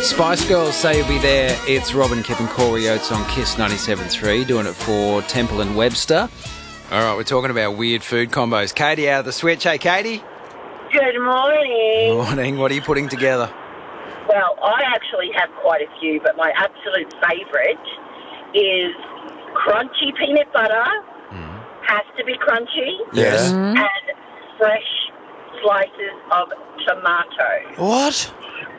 Spice Girls say you'll be there. It's Robin, Kip and Corey Oates on KISS 97.3, doing it for Temple and Webster. All right, we're talking about weird food combos. Katie out of the switch. Hey, Katie. Good morning. Morning. What are you putting together? Well, I actually have quite a few, but my absolute favourite is crunchy peanut butter. Has to be crunchy. Yes. And fresh slices of tomato. What?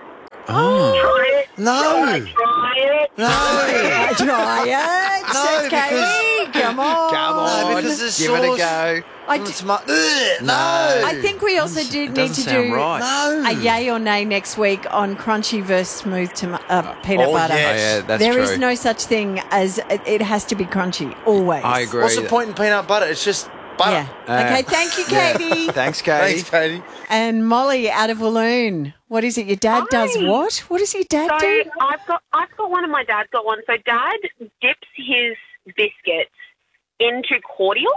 Try it. No. Try it. No. Try it. No, Says Katie. Come on. Come on. No, because the Give it a sauce- go. No. I think we also do need to doesn't sound do right. No. a yay or nay next week on crunchy versus smooth peanut Oh, butter. yes. Oh, yeah, that's There true. is no such thing as it has to be crunchy, always. I agree. What's the point in peanut butter? It's just butter. Yeah. Okay, thank you, Katie. Thanks, Katie. Thanks, Katie. And Molly out of Walloon. What is it? Your dad does what? What does your dad do? I've got one and my dad's got one. So Dad dips his biscuits into cordial.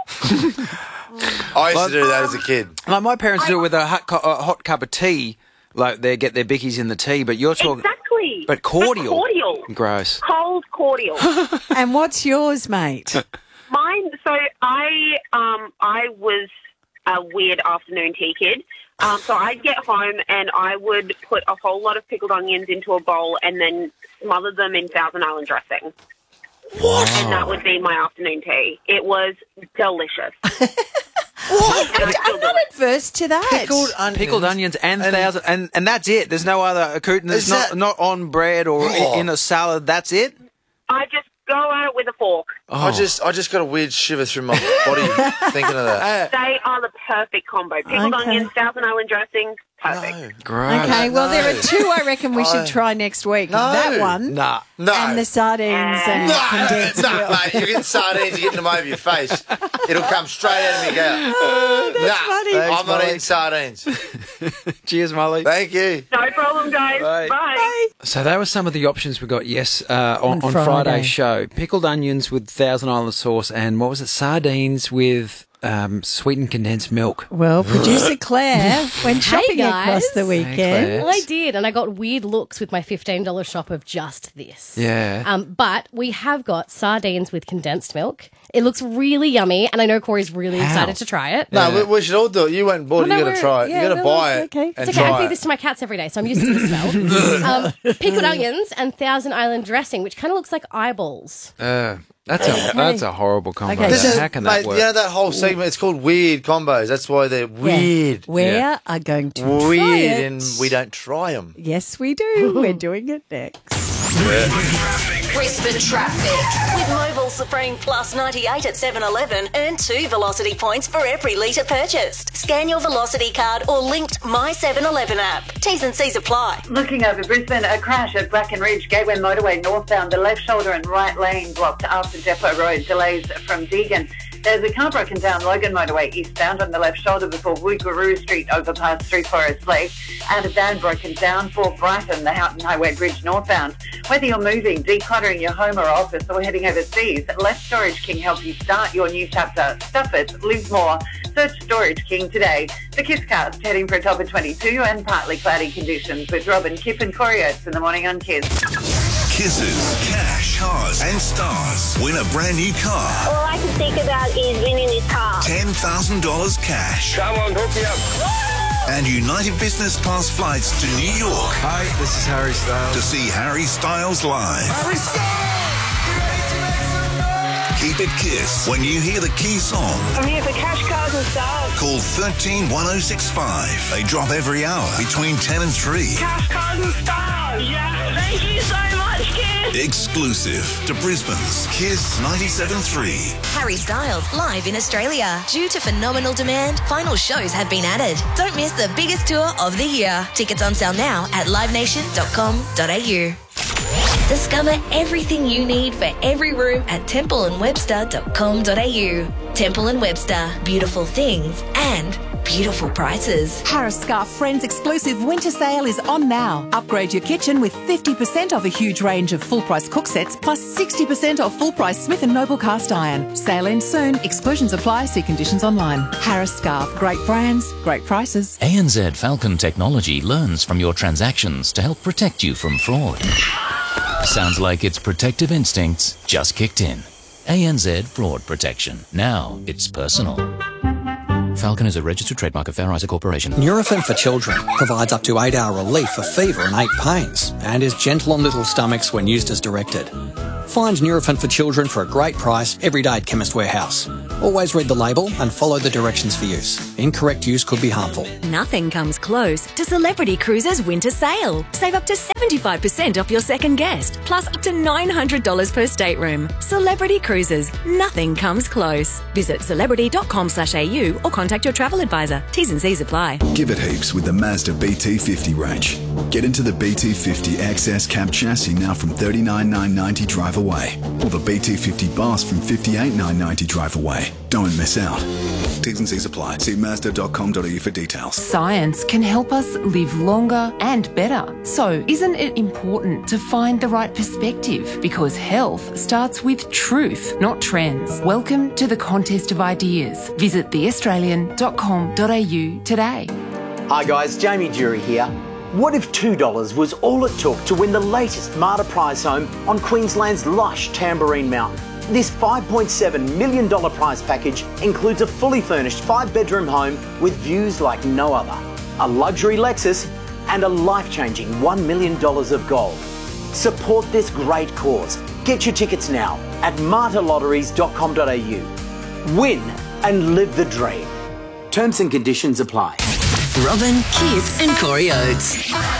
I used to do that as a kid. Like my parents do it with a hot cup of tea. Like they get their bickies in the tea, but you're talking... Exactly. But cordial. But cordial. Gross. Cold cordial. And what's yours, mate? Mine. So I was a weird afternoon tea kid. So I'd get home and I would put a whole lot of pickled onions into a bowl and then smother them in Thousand Island dressing. What? And that would be my afternoon tea. It was delicious. What? I'm not adverse to that. Pickled onions and thousand, and that's it. There's no other accoutrement. Is There's that- not on bread or Oh. in a salad. That's it. I just go at it with a fork. I just got a weird shiver through my body thinking of that. They are the perfect combo. Pickled Okay. onions, Thousand Island dressing, perfect. No. Gross. Okay, well, there are No. two I reckon we should No. try next week. No. That one Nah. No. and the sardines and condensed milk. mate, you're getting sardines, you're getting them over your face. It'll come straight out of me, go. That's funny. I'm not Molly. eating sardines. Cheers, Molly. Thank you. No problem, guys. Bye. Bye. So that was some of the options we got, on Friday. Friday's show. Pickled onions with Thousand Island sauce and, what was it, sardines with sweetened condensed milk. Well, producer Claire went shopping guys. across the Hey, weekend. Claire. Well, I did, and I got weird looks with my $15 shop of just this. Yeah. But we have got sardines with condensed milk. It looks really yummy, and I know Corey's really How? excited to try it. No, we should all do it. You went and bought it, Well, you no, got to try it. yeah, you got to well, buy it okay. and It's okay, I try feed it. this to my cats every day, so I'm used to the smell. Pickled onions and Thousand Island dressing, which kind of looks like eyeballs. That's a horrible combo. Okay. This is, How can that mate, work? you know that whole segment, it's called Weird Combos. That's why they're weird. We Yeah. are going to Weird, try it. and we don't try them. Yes, we do. We're doing it next. Brisbane traffic. With Mobil Supreme Plus 98 at 7-Eleven, earn 2 Velocity points for every litre purchased. Scan your Velocity card or linked My 7-Eleven app. T's and C's apply. Looking over Brisbane, a crash at Brackenridge Gateway Motorway northbound. The left shoulder and right lane blocked after Depot Road. Delays from Deegan. There's a car broken down Logan Motorway eastbound on the left shoulder before Woogaroo Street overpass through Forest Lake. And a van broken down for Brighton, the Houghton Highway Bridge northbound. Whether you're moving, decluttering your home or office or heading overseas, let Storage King help you start your new chapter. Stuff it, live more. Search Storage King today. The KISScast heading for a top of 22 and partly cloudy conditions with Robin, Kip and Corey Oates in the morning on KISS. Kisses, cash, cars, and stars. Win a brand new car. All I can think about is winning this car. $10,000 cash. Come on, hook me up. And United Business Class flights to New York Hi, this is Harry Styles. to see Harry Styles live. Keep it KISS when you hear the key song. I'm here for cash, cars and stars. Call 131065. They drop every hour between 10 and 3. Cash, cars and stars. Yeah, thank you so much, kids. Exclusive to Brisbane's KISS 97.3. Harry Styles live in Australia. Due to phenomenal demand, final shows have been added. Don't miss the biggest tour of the year. Tickets on sale now at livenation.com.au. Discover everything you need for every room at templeandwebster.com.au. Temple and Webster, beautiful things and beautiful prices. Harris Scarf Friends exclusive winter sale is on now. Upgrade your kitchen with 50% off a huge range of full-price cook sets plus 60% off full-price Smith & Noble cast iron. Sale ends soon. Exclusions apply. See conditions online. Harris Scarf. Great brands, great prices. ANZ Falcon Technology learns from your transactions to help protect you from fraud. Sounds like its protective instincts just kicked in. ANZ Fraud Protection. Now it's personal. Falcon is a registered trademark of Fair Isaac Corporation. Nurofen for Children provides up to 8-hour relief for fever and ache pains and is gentle on little stomachs when used as directed. Find Nurofen for Children for a great price every day at Chemist Warehouse. Always read the label and follow the directions for use. Incorrect use could be harmful. Nothing comes close to Celebrity Cruises winter sale. Save up to 75% off your second guest, plus up to $900 per stateroom. Celebrity Cruises. Nothing comes close. Visit celebrity.com/au or contact your travel advisor. T's and C's apply. Give it heaps with the Mazda BT50 range. Get into the BT50 XS cab chassis now from $39,990 drive away, or the BT50 Boss from $58,990 drive away. Don't miss out. T's and C's apply. See Mazda.com.au for details. Science can help us live longer and better. So, isn't it important to find the right perspective? Because health starts with truth, not trends. Welcome to the contest of ideas. Visit theaustralian.com.au today. Hi guys, Jamie Jury here. What if $2 was all it took to win the latest Marta prize home on Queensland's lush Tamborine Mountain? This $5.7 million prize package includes a fully furnished 5-bedroom home with views like no other, a luxury Lexus, and a life-changing $1 million of gold. Support this great cause. Get your tickets now at martalotteries.com.au. Win and live the dream. Terms and conditions apply. Robin, Kip and Corey Oates.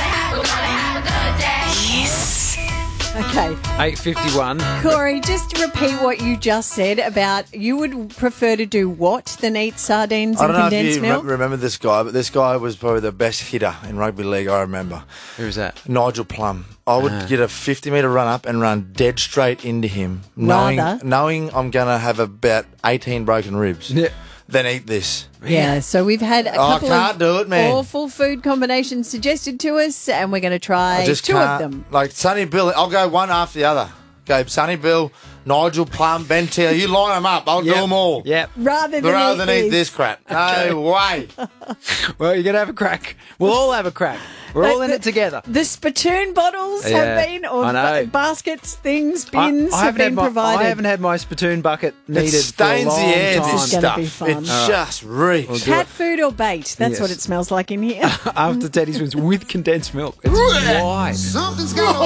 Yes. Okay. 8:51. Corey, just to repeat what you just said about you would prefer to do what than eat sardines and condensed I don't know if you milk? remember this guy, but this guy was probably the best hitter in rugby league, I remember. Who was that? Nigel Plum. I would get a 50-metre run up and run dead straight into him, knowing I'm going to have about 18 broken ribs. Yeah. Then eat this. Yeah, so we've had a couple can't do it, man. awful food combinations suggested to us, and we're going to try two of them. Like Sonny Bill, I'll go one after the other. Go Sonny Bill, Nigel Plum, Ben Taylor. You line them up. I'll do them all. Yep. Rather than eat this crap. No way. Well, you're going to have a crack. We'll all have a crack. We're all in it together. The spittoon bottles have been, or baskets, things, bins have been provided. I haven't had my spittoon bucket needed It stains for a long the air, time. this stuff. It just reeks. Cat food or bait? That's Yes. what it smells like in here. After Teddy swims with condensed milk. It's white. Something's got